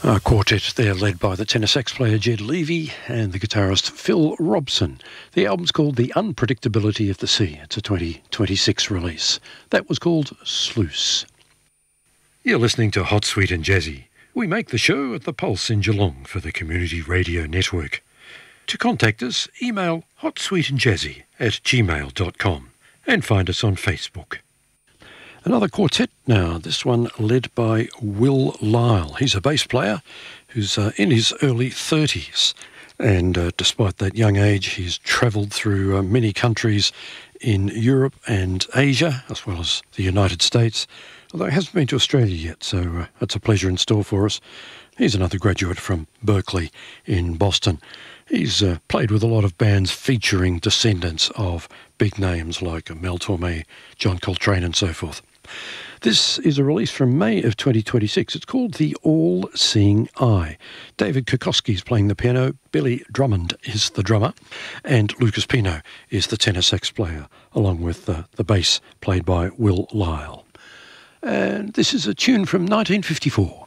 A quartet there led by the tenor sax player Jed Levy and the guitarist Phil Robson. The album's called The Unpredictability of the Sea. It's a 2026 release. That was called Sluice. You're listening to Hot, Sweet and Jazzy. We make the show at the Pulse in Geelong for the Community Radio Network. To contact us, email hotsweetandjazzy@gmail.com and find us on Facebook. Another quartet now, this one led by Will Lyle. He's a bass player who's in his early 30s. And despite that young age, he's travelled through many countries in Europe and Asia, as well as the United States, although he hasn't been to Australia yet, so that's a pleasure in store for us. He's another graduate from Berkeley in Boston. He's played with a lot of bands featuring descendants of big names like Mel Torme, John Coltrane and so forth. This is a release from May of 2026. It's called The All-Seeing Eye. David Kokoski is playing the piano, Billy Drummond is the drummer, and Lucas Pino is the tenor sax player, along with the bass played by Will Lyle. And this is a tune from 1954.